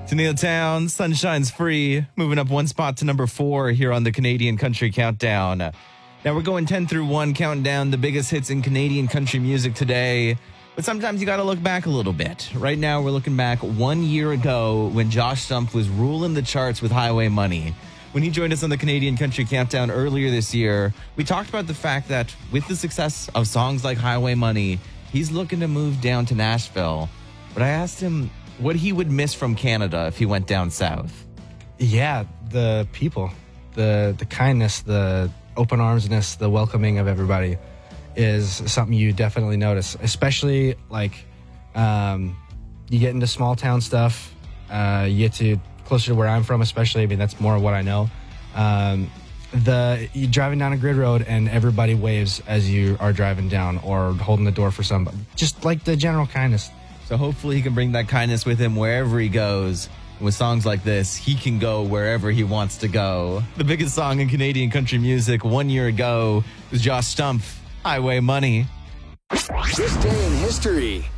To Neil Town, Sunshine's Free, moving up one spot to number 4 here on the Canadian Country Countdown. Now we're going 10 through 1, counting down the biggest hits in Canadian country music today. But sometimes you got to look back a little bit. Right now we're looking back 1 year ago when Josh Stumpf was ruling the charts with Highway Money. When he joined us on the Canadian Country Countdown earlier this year, we talked about the fact that with the success of songs like Highway Money, he's looking to move down to Nashville. But I asked him what he would miss from Canada if he went down south. Yeah, the people, the kindness, the open armsness, the welcoming of everybody is something you definitely notice, especially like you get into small town stuff, you get to closer to where I'm from, especially. I mean, that's more of what I know. You're driving down a grid road and everybody waves as you are driving down or holding the door for somebody. Just like the general kindness. So hopefully he can bring that kindness with him wherever he goes. And with songs like this, he can go wherever he wants to go. The biggest song in Canadian country music 1 year ago was Josh Stumpf, Highway Money. This day in history.